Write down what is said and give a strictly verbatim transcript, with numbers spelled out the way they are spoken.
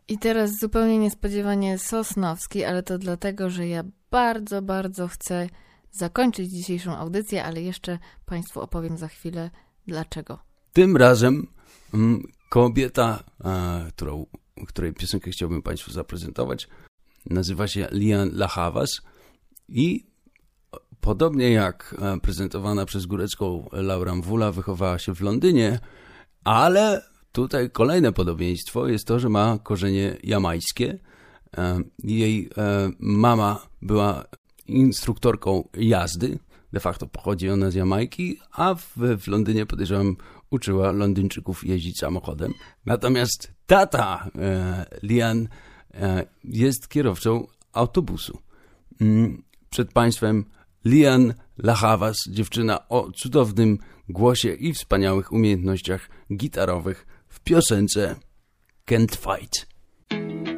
I teraz zupełnie niespodziewanie Sosnowski, ale to dlatego, że ja bardzo, bardzo chcę zakończyć dzisiejszą audycję, ale jeszcze Państwu opowiem za chwilę dlaczego. Tym razem m, kobieta, a, którą, której piosenkę chciałbym Państwu zaprezentować, nazywa się Lian Lahavas i podobnie jak prezentowana przez Górecką Laura Mvula wychowała się w Londynie, ale tutaj kolejne podobieństwo jest to, że ma korzenie jamajskie. Jej mama była instruktorką jazdy, de facto pochodzi ona z Jamajki, a w, w Londynie, podejrzewam, uczyła Londyńczyków jeździć samochodem. Natomiast tata Lian jest kierowcą autobusu. Przed Państwem Lian Lahavas, dziewczyna o cudownym głosie i wspaniałych umiejętnościach gitarowych w piosence Can't Fight.